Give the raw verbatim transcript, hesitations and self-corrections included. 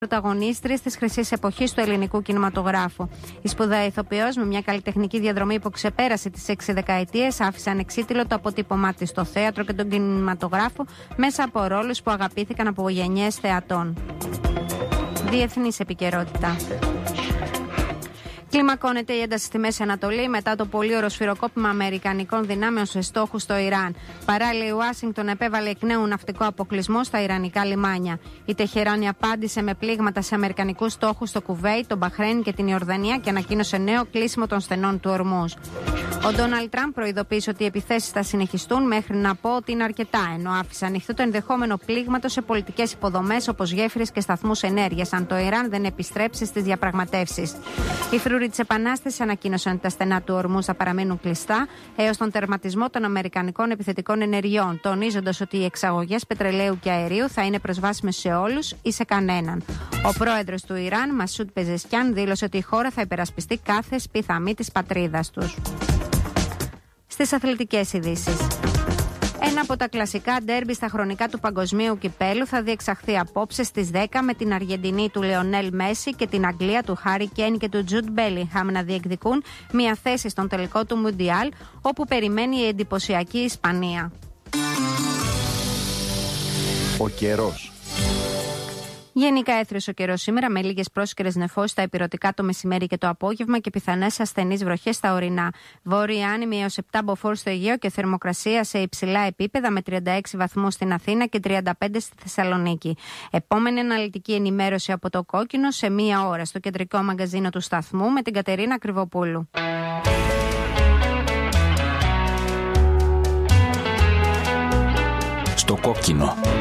πρωταγωνίστριες της χρυσής εποχής του ελληνικού κινηματογράφου. Η σπουδαία ηθοποιός, με μια καλλιτεχνική διαδρομή που ξεπέρασε τις έξι δεκαετίες, άφησε ανεξίτηλο το αποτύπωμά της στο θέατρο και τον κινηματογράφο μέσα από ρόλους που αγαπήθηκαν από γενιές θεατών. Διεθνής επικαιρότητα. Κλιμακώνεται η ένταση στη Μέση Ανατολή μετά το πολύωρο σφυροκόπημα αμερικανικών δυνάμεων σε στόχους στο Ιράν. Παράλληλα, η Ουάσιγκτον επέβαλε εκ νέου ναυτικό αποκλεισμό στα ιρανικά λιμάνια. Η Τεχεράνη απάντησε με πλήγματα σε αμερικανικούς στόχους στο Κουβέιτ, τον Μπαχρέιν και την Ιορδανία και ανακοίνωσε νέο κλείσιμο των στενών του Ορμούζ. Ο Ντόναλντ Τραμπ προειδοποίησε ότι οι επιθέσεις θα συνεχιστούν μέχρι να πω ότι είναι αρκετά, ενώ άφησε ανοιχτό το ενδεχόμενο πλήγματο σε πολιτικές υποδομές όπως γέφυρες και σταθμούς ενέργειας, αν το Ιράν δεν επιστρέψει στις διαπραγματεύσεις. Οι φρουροί της Επανάστασης ανακοίνωσαν ότι τα στενά του Ορμούζ θα παραμείνουν κλειστά έως τον τερματισμό των αμερικανικών επιθετικών ενεργειών, τονίζοντας ότι οι εξαγωγές πετρελαίου και αερίου θα είναι προσβάσιμες σε όλους ή σε κανέναν. Ο πρόεδρος του Ιράν, Μασούντ Πεζεσκιάν, δήλωσε ότι η χώρα θα υπερασπιστεί κάθε σπιθαμή της πατρίδας τους. Στις αθλητικές ειδήσεις. Ένα από τα κλασικά ντέρμπι στα χρονικά του παγκοσμίου κυπέλου θα διεξαχθεί απόψε στις δέκα με την Αργεντινή του Λεονέλ Μέση και την Αγγλία του Χάρι Κέιν και του Τζουντ Μπέλιγχαμ να διεκδικούν μια θέση στον τελικό του Μουντιάλ, όπου περιμένει η εντυπωσιακή Ισπανία. Ο καιρός. Γενικά έθριος ο καιρός σήμερα, με λίγες πρόσκαιρες νεφώσεις στα ηπειρωτικά το μεσημέρι και το απόγευμα και πιθανές ασθενείς βροχές στα ορεινά. Βόρεια άνεμη έως επτά μποφόρ στο Αιγαίο και θερμοκρασία σε υψηλά επίπεδα με τριάντα έξι βαθμούς στην Αθήνα και τριάντα πέντε στη Θεσσαλονίκη. Επόμενη αναλυτική ενημέρωση από το Κόκκινο σε μία ώρα στο κεντρικό μαγκαζίνο του σταθμού με την Κατερίνα Κρυβοπούλου. Στο Κόκκινο.